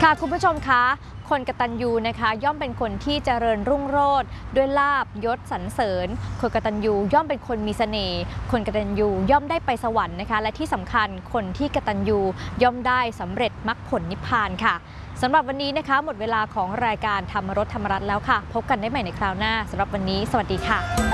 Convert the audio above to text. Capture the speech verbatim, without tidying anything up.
ค่ะคุณผู้ชมคะคนกตัญญูนะคะย่อมเป็นคนที่เจริญรุ่งโรจน์ด้วยลาภยศสรรเสริญคนกตัญญูย่อมเป็นคนมีเสน่ห์คนกตัญญูย่อมได้ไปสวรรค์นะคะและที่สำคัญคนที่กตัญญูย่อมได้สำเร็จมรรคผลนิพพานค่ะสำหรับวันนี้นะคะหมดเวลาของรายการธรรมรสธรรมรัตน์แล้วค่ะพบกันได้ใหม่ในคราวหน้าสำหรับวันนี้สวัสดีค่ะ